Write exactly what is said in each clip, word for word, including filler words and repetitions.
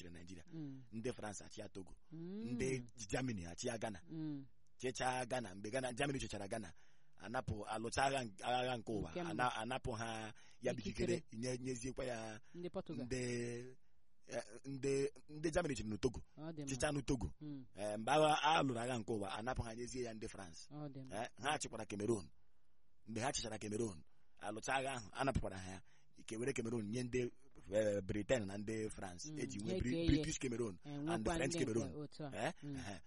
chịrị Nigeria, Mm. ndị France achị ya Togo, Mm. ndị Germany achị ya Ghana, Mm. chịchaa Ghana mgbe Ghana Germany chịchara Ghana, anapụ alụcha agha agha nke ụwa, Nke mbụ. ana- anapụ ha ya bụ Ikikere. ikikere, nye nyeziekwa ya Ndị Portugal. ndị eh, ndị ndị Germany chịrị n'Togo, Ọ dị mma. chịcha n'Togo. Mm. Eh, mgbe agha a lụrụ agha nke ụwa, anapụ ha nyezie ya ndị France. Ọ dị mma. Eh, ha chịkwara Cameroon, mgbe ha chịchara Cameroon, alụcha agha ahụ anapụkwara ha ya, ike were Cameroon nye ndị eh, Britain na ndị France, Mm, eji ha nwee Bri- eke British Cameroon Eh, and nwekwa French ndị nke Cameroon. otu a. Eh, Mm. eh.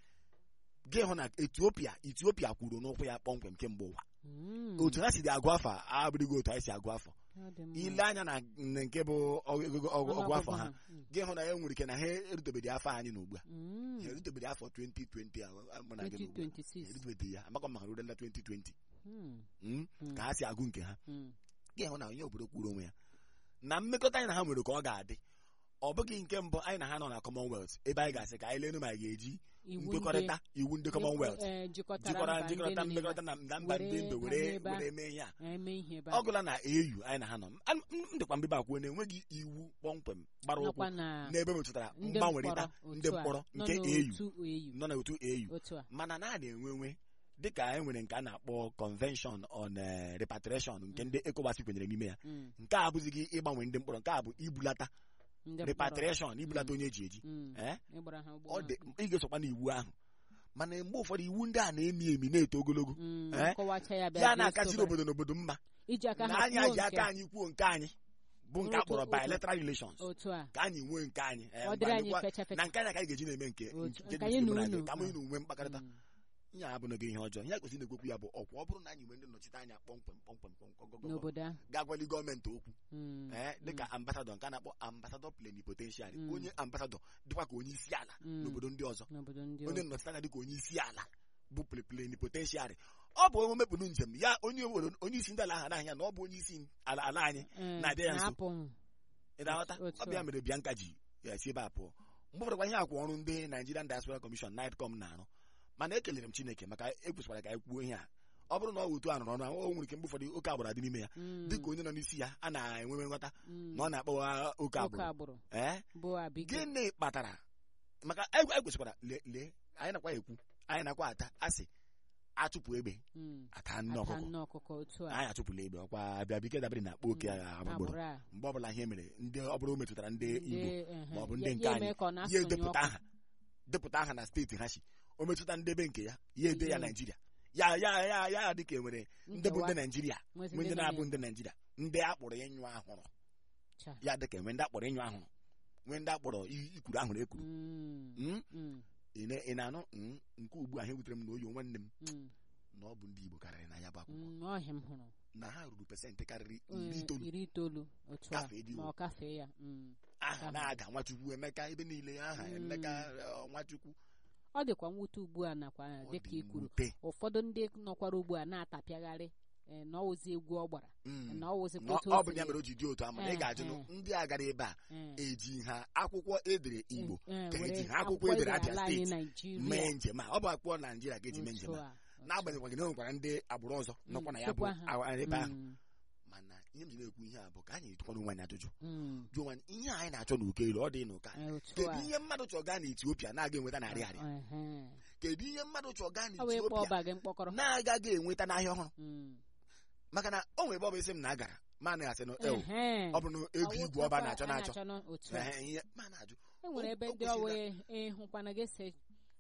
Gị hụ na Ethiopia Ethiopia kwuru n'ụkwụ ya kpọmkwem kemgbe ụwa, Mm. otu ha si dị agụ afọ a abụrịgo otu anyị si agụ afọ. Ọ dị mma. Ile anya na na nke bụ ọgụgụ ọgụ ọgụ afọ ha, Mm. gị hụ na ya nwere ike na ha erutebeghị afọ anyị na ugbu a, Mm. ha erutebeghị afọ twenty twenty a mụ na gị na ugbu a. twenty twenty-six. erutebeghị ya, amakwa m ha rurela twenty twenty. Mm. Mm? Mm. ka ha si agụ nke ha. Mm. Gị hụ na onye obodo kwuru onwe ya na mmekọta anyị na ha nwere ka ọ ga-adị. Ọ bụghị nke mbụ anyị na ha nọ na Commonwealth, ebe anyị ga-asị ka anyị lenu ma anyị ga-eji Iwu ndị- nkwekọrịta iwu ndị Commonwealth eh, jikọtara jikọrọ mba jikọrọta ndị mmekọrịta na na mba ndị ndụ were banye ebe a. were mee ihe a. eme ihe ebe Ọ gụla na A U anyị na ha nọ, m m dịkwa mbebe akwuo na enweghị iwu kpọmkwem gbara ụkwụ nọkwa na n'ebe metụtara ndị mgbanwerịta mkpọrọ ndị otu a, mkpọrọ nọ nke A U n'otu A U. nọ na otu A U, Otu a. mana na a na-enwenwe dịka e nwere nke a na-akpọ Convention on eh, Repatriation nke ndị ECOWAS kwenyere n'ime ya. Mm. Nke a abụzighị ịgbanwe ndị mkpọrọ, nke a bụ ibulata Ndị mkpọrọ. repatriation, ibulata onye eji eji. Mm. Eh? Ịgbara ha ụgbọ Ọ dị ha. ị ga-esokwa n'iwu ahụ, mana mgbe ụfọdụ iwu ndị a na-emi emi na-eto ogologo, Mm. Eh? Nkọwacha ya bịa ya bịa na-akaziri sober. obodo n'obodo mma iji aka na ha anyị kwuo ji aka nke anyị kwuo nke anyị bụ nke a Otu- kpọrọ otu- bilateral relations, otu a. ka anyị nwee nke anyị. Eh, Ọ mgbe dịrị anyị anyị kwa- fecha fecha. na nke anyị ka anyị ga-eji na-eme nke Otu- nke nke anyị na dị unu. ka mụ na nwee mkpakọrịta. Mm. Ihe a abụghị ihe ọjọọ, ihe kwesịrị na-ekwekwu ya bụ ọkwa ọ bụrụ na anyị nwee ndị nnọchite anya kpọmkwem kpọmkwem kpọmkwem N'obodo ahụ. ga-agwali gọọmenti okwu, Mm. eh, dịka ambasadọ nke a na-akpọ ambasadọ plenipotentiary, Mm. onye ambasadọ dịkwa ka onye isi ala Mm. n'obodo ndị ọzọ, N'obodo ndị onye ọzọ. nnọchite anya dịka onye isi ala bụ ple- plenipotentiary. Ọ bụ onye mepụrụ njem ya, onye obodo onye isi ndị ala ahụ n'ahịa na ọ bụ onye isi ala ala anyị Eh, na-abịa ya nso. na-apụ. Ị na-aghọta? Otu Ọ bịa a. mere Bianca ji ya si ebe a pụọ. Mgbe ụfọdụ kwa ihe akwa ọrụ ndị Nigerian Diaspora Commission NIDCOM na-arụ, mana ekelere m Chineke maka ekwesịkwara ka anyị kwuo ihe a. Ọ bụrụ na ọ otu a nọrọ ọnụ, o nwere ike mgbe ụfọdụ oke agbụrụ adị n'ime ya, Mm. dịka onye nọ n'isi ya a na-enwe nghọta Mm. na ọ na-akpọwa oke Oke agbụrụ. agbụrụ. Eh? Bụ Abigail. Gịnị kpatara? Maka anyị anyị kwesịkwara lee lee anyị nakwa ekwu, anyị nakwa ata asị achụpụ egbe Mm. ata nne Ata ọkụkọ, nne ọkụkọ otu a. anyị achụpụla egbe, ọkwa abịa bike dabere na akpa oke agha agbụrụ. Agbụrụ a. Mgbe ọbụla ihe mere ndị ọ bụrụ o metụtara ndị Ndị, Igbo ehe, ma ọ bụ ya- ndị nke ya anyị, eme ka ọ ya na-asụnye edepụta ọkụ. aha depụta aha na steeti ha si, o metụta ndị be nke ya ya ede ya Mm. Naijiria, ya ya ya ya dịka enwere ndị bụ Nkewa. ndị Naijiria Nwezi nwee ndị ndị na-abụ nọ ndị Naijiria, ndị akpọrọ ịnyụ ahụrụ, Cha. ya dịka enwe ndị akpọrọ ịnyụ ahụrụ, nwee ndị akpọrọ i- ikwuru ahụrụ ekwuru. Mm. Mm? Mm. Ị na- ị na-anụ mm, nke ugbu a ihe wutere m na oyi nwanne m Mm. na ọ bụ ndị Igbo karịrị na ya bụ akwụkwọ, Mm. Ọhịa m hụrụ. na ha ruru pesentị karịrị Mm, iri itoolu iri itoolu otu a Gafee dị ma o. ọ kafee ya. Mm. aha na-aga Nwachukwu, Emeka, ebe niile aha Mm. Emeka, eh, Nwachukwu. Ọ dịkwa mwute ugbu a nakwa Ọ dịka dị i kwuru mwute. ụfọdụ ndị nọkwara ugbu a na-atapịagharị eh, na ọwụzi egwu ọ gbara Mm. na ọwụzikwa Na otu ọ o bụ siri- ya mere o ji dị otu a, mana ị Eh, ga-ajụ nụ, eh. ndị a gara ebe a eh, eji ha akwụkwọ edere Igbo eh, ka were eji ha akwụkwọ edere Abia ala anyị steeti Naịjirịa. mee njem a. Ọ bụ akwụkwọ Naijiria ka eji mee njem Otu a, a, otu n'agbanyeghị na e nwekwara ndị agbụrụ ọzọ Mm, nọkwa na ya bụ sokwa ha. awa- ebe ahụ. Mm, Mana ihe m ji na-ekwu ihe a bụ ka anyị tụkwara onwe anyị ajụjụ, mm, jụọ anyị ihe anyị na-achọ n'uko elu, ọ dị n'ụka eh, otu kedu a. ihe mmadụ chọrọ gaa na Etiopia na-aga enweta narị arịa? Ehe. Kedu ihe mmadụ chọrọ gaa na Ọ wee kpọọ Etiopia ọba gị mkpọkọrọ. na-agaghị enweta n'ahịa ọhụrụ? Mm. Maka na o nwere ebe ọ bụ isi m na-agara ma na asị na ewu Ehe. ọ bụ na ego igwe ọba na-achọ na-achọ na-achọ otu a. Ehe, ihe ma na-ajụ E nwere O- ebe o ndị kwesịrị ọwa ịhụkwana gị si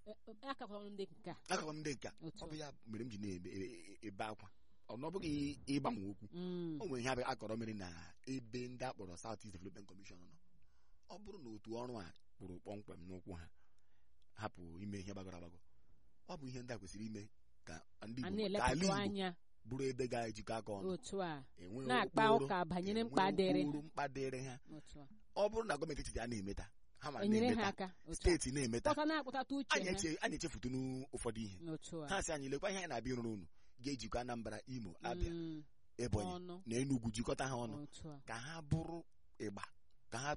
akakwa ndị nke a. akụkọ m ndị nka. Otu Ọ bụ a. ya mere m ji na-ebe e- ebe akwa, ọ na ọ bụghị ịgbanwe okwu. Mm. O nwere ihe abịa akọrọ mmiri na ebe ndị akpọrọ South East Development Commission nọ. Ọ bụrụ na otu ọrụ a kpụrụ kpọmkwem n'ụkwụ ha hapụ ime ihe gbagọrọ agbagọ, ọ bụ ihe ndị a kwesịrị ime ka ndị A Igbo ka ala na-elepụta Igbo anya bụrụ ebe ga-ejikọ aka ọnụ, otu a enwe na-akpa ụkpụrụ, ụka banyere enwe mkpa dịrị ha. ụkpụrụ mkpa dịrị ha. Otu a. Ọ bụrụ na gọọmenti etiti a na-emeta, ha ma Enyere ha na-emeta, aka otu a. steeti na-emeta, Kpọta na-akpụtata uche anyị ha. eche- anyị echefutu n'ụfọdụ ihe. Otu a. Ha sị anyị lekwa ihe anyị na-abịa ịrụrụ unu ga-ejikọ Anambra, Imo, Abia, Mm, Ebonyi ọnụ. na Enugu jikọta ha ọnụ Otu a. ka ha bụrụ ịgba, ka ha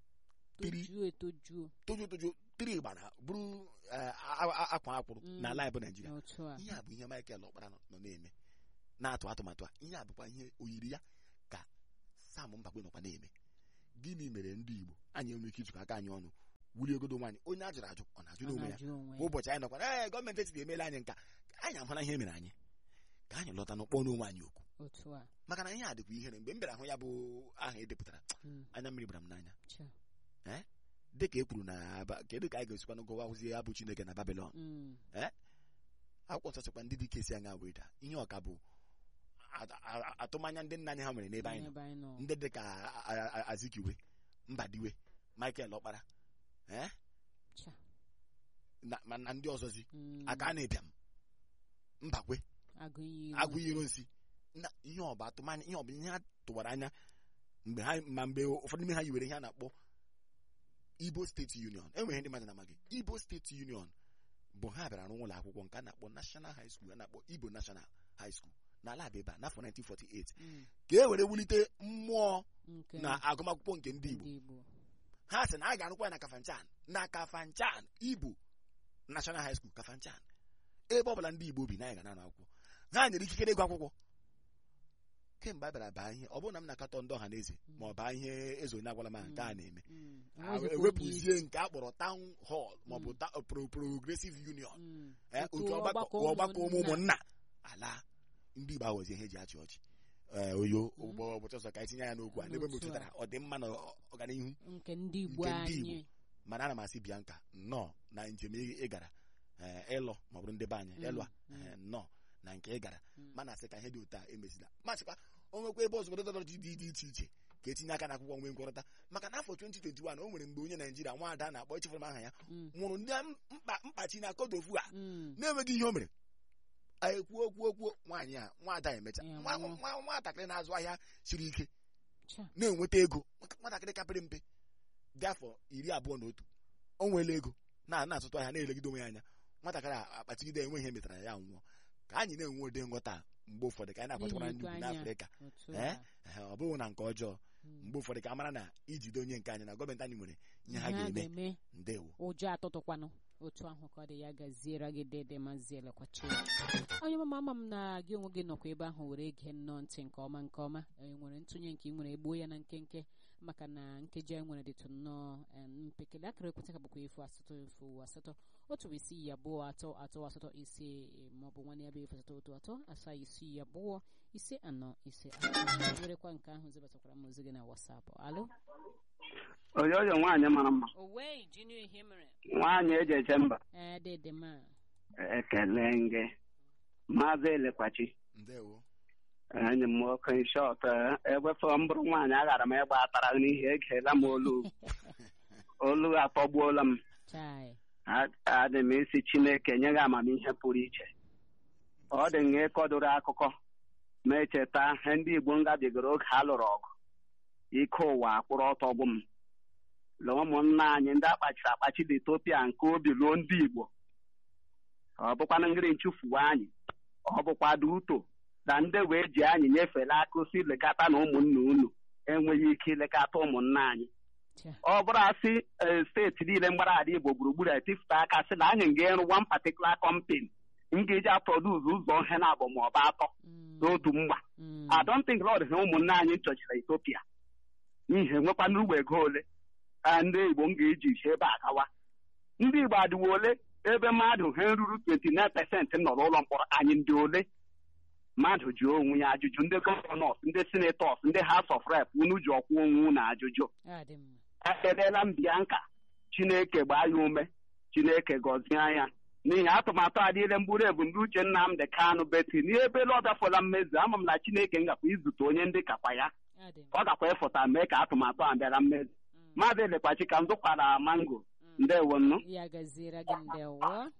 tiri Tojuo etojuo. toju toju tiri ịgba na bụrụ eh, a- a- akwa akpụrụ Mm. n'ala anyị bụ Naijiria. Otu a. Ihe a bụ ihe Michael Ọkpara nọ nọ na-eme, na-atụ atụmatụ a. Ihe a bụkwa ihe oyiri ya ka Sam Mbakwe nọkwa na-eme. Gịnị mere ndị Igbo anyị enweghị ike ijikọ aka anyị ọnụ wulie ogodo nwaanyị onye a jụrụ ajụ ọ na-ajụ n'onwe ya kwa ụbọchị anyị nọkwa ee gọọmenti etiti emeela anyị nka anyị ahụla ihe mere anyị ka anyị lọta n'ụkpọ n'onwe anyị okwu maka na ihe a dịkwa ihere mgbe m bịara hụ ya bụ aha edepụtara anya mmiri gbara m n'anya ee dịka e kwuru na kedu ka anyị ga-esikwa n'ụgọwa hụzie ya bụ Chineke na Babilọn ee akwụkwọ nsọ sịkwa ndị dị ike si anya wee daa ihe ọka bụ atụmanya ndị nna anyị ha nwere n'ebe anyị nọ ndị dị ka Azikiwe Mbadiwe Michael Ọkpara ee na ndị ọzọzi aka na-ebịa m Mbakwe Agụiyi nsi na ihe ọba atụmanya ihe ọbụ ihe ha tụwara anya mgbe ha ma mgbe ụfọdụ n'ime ha yiwere ihe a na-akpọ Igbo State Union enweghị ndị mmadụ na-amaghị Igbo State Union bụ ha bịara n'ụlọ akwụkwọ nke a na-akpọ National High School a na-akpọ Igbo National High School n'ala Abịa n'afọ nineteen forty-eight ka e were wulite mmụọ na agụmakwụkwọ nke ndị Igbo ha sị na a ga-arụkwa ya na Kafanchan na Kafanchan Igbo National High School Kafanchan ebe ọbụla ndị Igbo bi na anyị ga na-arụ akwụkwọ ha nyere ikikere ịgụ akwụkwọ kemgbe a bịara baa ihe ọ bụrụ na m na-akatọ ndị ọha na eze ma ọ baa ihe eze onye agwala m nke a na-eme ewepụzie nke a kpọrọ town hall maọbụ progressive union otu ọgbakọ ụmụnna ala ndị Igbo ahụzi ihe eji achị ọchị oyo ụbọchị ọzọ ka anyị tinye ya n'okwu a n'ebe m metụtara ọdịmma na ọganihu nke ndị Igbo mana ana m asị Bianca nnọọ na njem ị gara ịlọ maọbụrụ ndị be anyị ịlụ a nnọọ na nke ị gara mana asị ka ihe dị otu a emezila masịkwa onwekwa ebe ọzọ dọdọdọji dị dị iche iche ka etinye aka n'akwụkwọ nwee nkwekọrịta maka n'afọ twenty twenty-one o nwere mgbe onye Naijiria nwaada na-akpọ echefuru m aha ya nwụrụ ndị mkpachi na kodofu a na-enweghị ihe o mere anyị kwuo okwuo okwuo nwaanyị a nwaada emecha nwatakịrị na-azụ ahịa siri ike na-enweta ego nwatakịrị kapịrị mpe dị afọ iri abụọ na otu o nwere ego na na-atụtụ ahịa na-elegide onwe ya anya nwatakịrị akpachigide enwe ihe metara ya nwụọ ka anyị na-enwe ụdị nghọta mgbe ụfọdụ ka anyị na-akpachara ndị ugwu n'Afrịka ee ọ bụghị na nke ọjọọ mgbe ụfọdụ ka a mara na ijide onye nke anyị na gọọmenti anyị nwere ihe ha ga-eme ndewo ụjọ atụtụkwanụ otu ahụ ka ọ dị ya gaziere gị dede maazị Elekwachi onye mama ama m na gị onwe gị nọkwa ebe ahụ were gee nnọọ ntị nke ọma nke ọma nwere ntụnye nke ị nwere egbuo ya na nkenke maka na nkeji anyị nwere dịtụ nnọọ mpekele akara ekwentị ka bụkwa efu asatọ efu asatọ otu isii abụọ atọ atọ asatọ ise maọbụ nwanne ya bụ efu asatọ otu atọ asaa isii abụọ ise anọ ise atọ werekwa nke ahụ zibatakwara m ozi gị na WhatsApp. Alo oyoyo nwaanyị mara mma owe junior ihe mere nwaanyị eji eche mba ee dede ma ekele gị maazị Elekwachi ndewo enyi m nwoke shọt egbefe mbụrụ nwaanyị aghara m ịgba atara n'ihi egeela m olu olu atọgbuola m adị m isi Chineke nye gị amamihe pụrụ iche ọ dị nga ịkọdoro akụkọ ma echeta ihe ndị Igbo ngabigoro oge ha lụrụ ọgụ ike ụwa akwụrụ ọtọ bụ m lee ụmụnna anyị ndị akpachiri akpachi dị Ethiopia nke obi ruo ndị Igbo ọ bụkwana ngịrị nchufuwe anyị ọ bụkwa dị uto na ndị wee ji anyị nyefere aka osi lekọta na ụmụnna unu enweghị ike ilekọta ụmụnna anyị ọ bụrụ asị steeti niile mgbara ala Igbo gburugburu etifụta aka sị na anyị ga-eru one particular company m ga-eji aproduz ụzọ ihe na-abụ ma ọ bụ atọ n'otu mgba I don't think Lord ha ụmụnna anyị chọchiri Ethiopia n'ihi enwekwana ugbo ego ole ndị Igbo m ga-eji isi ebe a gawa ndị Igbo adịwo ole ebe mmadụ ha ruru twenty-nine percent nọ n'ụlọ mkpọrọ anyị ndị ole mmadụ ji onwe ya ajụjụ ndị gọvanọs ndị senetọs ndị House of Rep unu ji ọkwụ onwe na ajụjụ ekelela m Bianca Chineke gbaa ya ume Chineke gọzie anya n'ihi atụmatụ adịle mgburu ebumnuche Nnamdị Kanụ beti n'ebe ọ gafela mmezu ama m na Chineke ngakwa izute onye ndị kakwa ya ọ gakwa ịfụta mee ka atụmatụ a bịara mmezu maazị Elekwachi ka m dụkwara mango ndewo nnu ya gaziere gị ndewo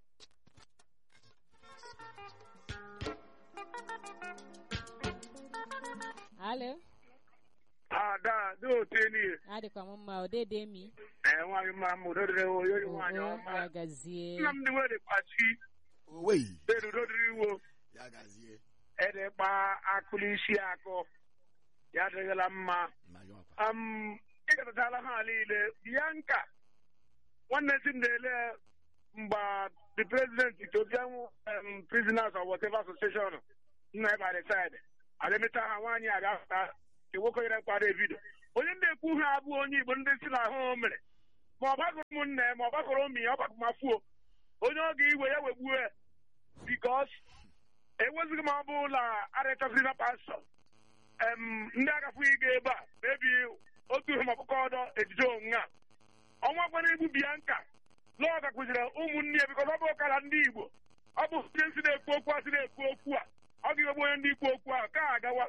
Alo ada do teni ade kwa mama odede mi eh nwa mi ma mo do de o yo nwa yo ma ya gazie nam ni we de pachi owe de do do wo ya gazie e de pa akulisi ako ya de la mma am e ka tala ha lile Bianca wannan sin de le mba the president Ethiopian um, prisoners or whatever association na by the side alemeta ha nwanyị aga ewekọnyere mkpara ebido onye na-ekwu ha abụ onye Igbo ndị si na ahụ mere ma ọ gbagoro ụmụnne ma ọ gbagoro ụmụ ya ọ gbagmafuo onye ọ ga-iwe ya wegbue bikos enwezighị m ọ bụ ụlọ arịchọsịrị na pastọ ndị agafughị ga ebe a mebi otu ihe maọbụkọ ọdọ ejije onwe a ọnwa gwara egbu Bianca lọọ gakwuziri ụmụnne ya bikos ọ bụ ụkara ndị Igbo ọ bụ onye nsi na-ekwu okwu a si na-ekwu okwu a ọ ga-egbu onye ndị ikwu okwu a ka agawa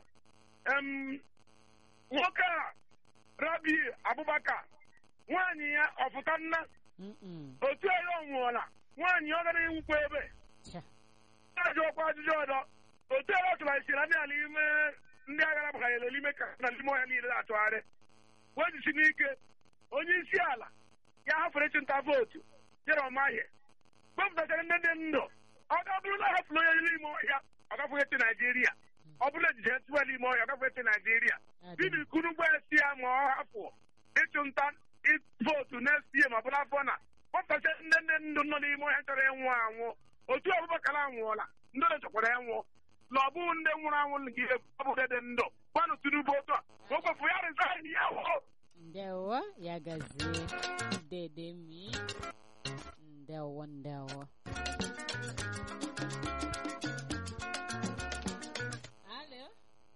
nwoke a Rabi Abubakar nwaanyị ya ọfụta nna otu ere ọnwụọla nwaanyị ọ gara iwukwa ebe ajụ ọkwa ajụjụ ọdọ otu ere ọ tụrụ isiri ndị ala ime ndị agha banyere n'ime ka na n'ime ọhịa niile na-atụgharị wee jisi n'ike onye isi ala ya hafere ịchụnta vootu jere ọmahịa wepụtachara ndị dị ndụ ọ ga-bụrụ na hafụrụ onye n'ime ọhịa ọ gafụghị eti Naijiria ọ bụrụ ejije tụwel ime ọhịa ọ gafụghị eti Naijiria bibi kuru ụgbọ esi ya ma ọ hafụ ịchụnta vootu na-esi ma ọ bụrụ afọ na wepụtacha ndị ndị ndụ nọ n'ime ọhịa chọrọ ịnwụ anwụ otu Abubakar anwụọla ndị ọzọ chọkwara ịnwụ na ọ bụghị ndị nwụrụ anwụ gị ọbụghị dị ndụ gwanụ Tinubu otu a o kwefu ya resign ya hụ ndewo ya gazie dede mi ndewo ndewo alo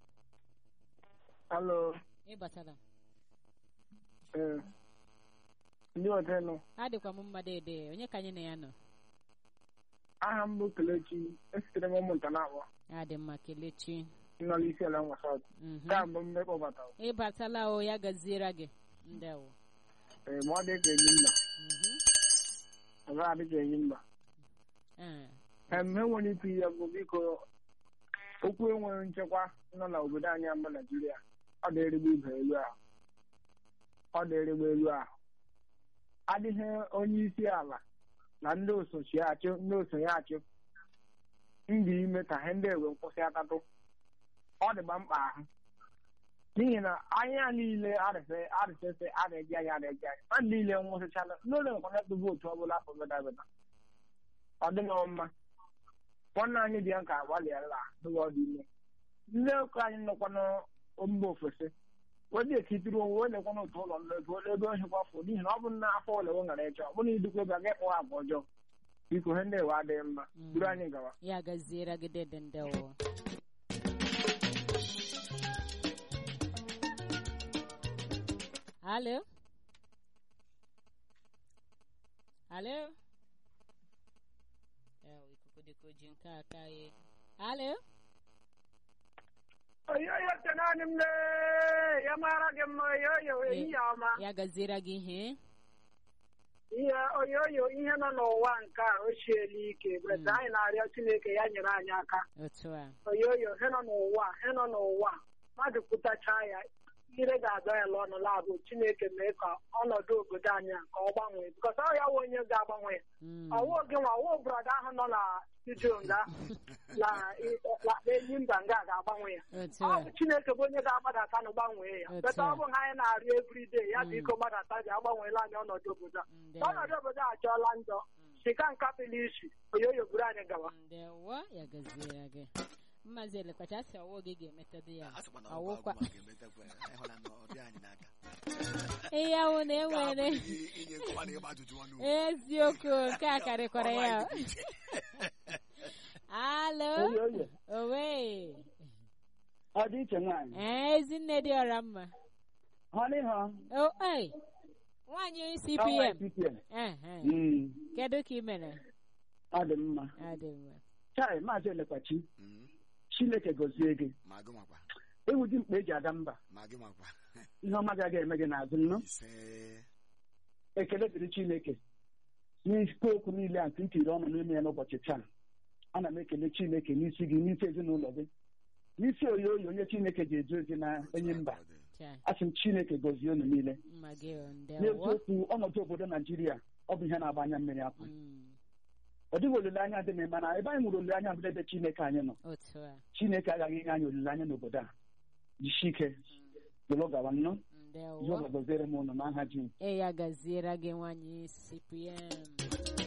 alo ị batala ee ndị ọdị nọ adịkwa m mma dede onye ka anyị na ya nọ aha m bụ Kelechi esitere m ụmụnta na-akpọ adị mma Kelechi nọ n'isi ala nwa South ka mbụ mmekọ bata ị batala o ya gaziere gị ndewo ee ma ọ dị ka enyi mba ọ ga adị ka enyi mba emme nwere ikwu ihe bụ biko okwu enweghị nchekwa nọ n'obodo anyị mbụ Naijiria ọ dị erigbo ibe elu ahụ ọ dị erigbo elu ahụ adịghị onye isi ala na ndị osochi achụ ndị osonye achụ ndị ime ka ha ndị ewe nkwụsị atatụ ọ dịgba mkpa ahụ n'ihi na anya niile arịfe arịfefe arịji anyị arịji anyị na niile nwụsịchala n'ụlọ nkwanetụ vootu ọ bụla afọ beda beda ọ dị mma nwanne anyị bịa nka agbalịala n'ụlọ dị ime ndị ụka anyị nọkwa n'mba ofesi wee ekitiri onwe wee lekwa n'otu ụlọ nledo ebe ohi kwafọ n'ihi na ọ bụ na afọ ole nwere ịchọ ọ bụ na idukwa ebe a ga-ekpọ agwa ọjọọ biko ihe ndị ewe adịghị mma buru anyị gawa ya gaziere gị dede ndewo alo alo ewe ikuku dịka oji nke aka ya alo oyoyo tenani mle ya mara gị mma oyoyo ihe ọma ya gaziere gị ihe ihe oyoyo ihe nọ n'ụwa nke a ochiela ike bụrụta anyị na-arịọ Chineke ya nyere anyị aka otu a oyoyo he nọ n'ụwa he nọ n'ụwa mmadụ pụtacha ya ire ga-adọ ya lụọ n'ụlọ abụ Chineke mee ka ọnọdụ obodo anyị ka ọ gbanwee bikọta ọ ya wụ onye ga-agbanwe ya ọwụ gị nwa ọwụ brọda ahụ nọ na studio nga na enyi mba nga ga-agbanwe ya ọ bụ Chineke bụ onye ga-agbadata na gbanwee ya beta ọ bụ ha anyị na-arịọ everyday ya dị iko gbadata ji agbanweela anyị ọnọdụ obodo a ọnọdụ obodo a achọọla njọ sika nkapịla isi oyoyo buru anyị gawa ndewo ya gaziere gị Maazị Elekwacha asị ọwụ gị ga-emetọdụ ya ọwụkwa ihe ahụ na-enwere eziokwu nke a karịkwara ya alo owe ọ dị iche nwaanyị ee Ezinne dị ọra mma nwaanyị C P M kedu ka ị mere ọ dị mma chai Maazị Elekwachi Chineke gozie gị ewu dị mkpa eji aga mba ihe ọma gaghị eme gị n'azụ nnụ ekele dịrị Chineke n'isi okwu niile a nke ntiri ọnụ n'ime ya n'ụbọchị taa ana m ekele Chineke n'isi gị n'isi ezinụlọ gị n'isi oyoyo onye Chineke ji eju ozi na enyi mba asị m Chineke gozie unu niile n'eziokwu ọnọdụ obodo Naijiria ọ bụ ihe na-agba anya mmiri akwa ọ dịghị olileanya dị m mana ebe anyị nwere olileanya bụ ebe Chineke anyị nọ Chineke agaghị inye anyị olileanya n'obodo a jisie ike dụrụ gawa nnọọ ihe ọ gaziere m ụnụ n'aha Jizọs e ya gaziere gị nwaanyị C P M